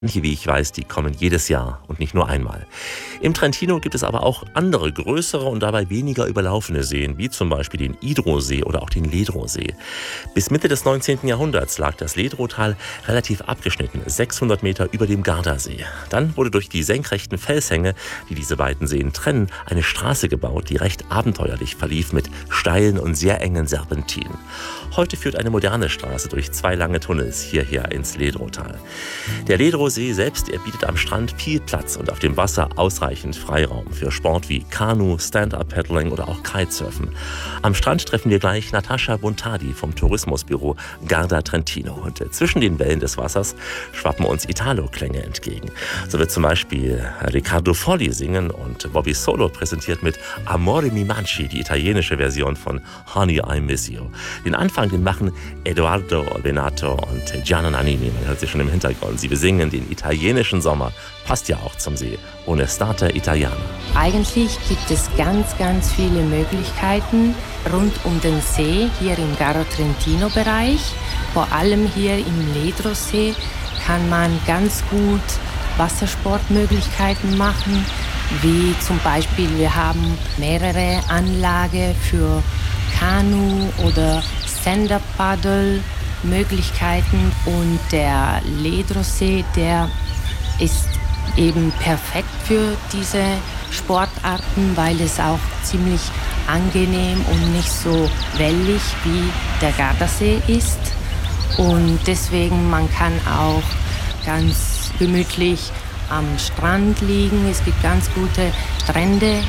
Manche, wie ich weiß, die kommen jedes Jahr und nicht nur einmal. Im Trentino gibt es aber auch andere größere und dabei weniger überlaufene Seen, wie zum Beispiel den Idro-See oder auch den Ledro-See. Bis Mitte des 19. Jahrhunderts lag das Ledro-Tal relativ abgeschnitten, 600 Meter über dem Gardasee. Dann wurde durch die senkrechten Felshänge, die diese beiden Seen trennen, eine Straße gebaut, die recht abenteuerlich verlief mit steilen und sehr engen Serpentinen. Heute führt eine moderne Straße durch 2 lange Tunnels hierher ins Ledro-Tal. Der Ledro-See selbst, er bietet am Strand viel Platz und auf dem Wasser ausreichend Freiraum für Sport wie Kanu, Stand-Up-Paddling oder auch Kitesurfen. Am Strand treffen wir gleich Natascha Bontadi vom Tourismusbüro Garda Trentino. Und zwischen den Wellen des Wassers schwappen uns Italo-Klänge entgegen. So wird zum Beispiel Riccardo Folli singen und Bobby Solo präsentiert mit Amore mi manchi, die italienische Version von Honey, I Miss You. Den Anfang, den machen Edoardo Benato und Gianna Nannini. Man hört sie schon im Hintergrund. Sie besingen den italienischen Sommer. Passt ja auch zum See. Un'estate italiana. Eigentlich gibt es ganz, ganz viele Möglichkeiten rund um den See hier im Garda Trentino-Bereich. Vor allem hier im Ledro-See kann man ganz gut Wassersportmöglichkeiten machen, wie zum Beispiel wir haben mehrere Anlagen für Kanu oder Stand-Up-Paddle-Möglichkeiten und der Ledro-See, der ist eben perfekt für diese Sportarten, weil es auch ziemlich angenehm und nicht so wellig wie der Gardasee ist. Und deswegen, man kann auch ganz gemütlich am Strand liegen. Es gibt ganz gute Strände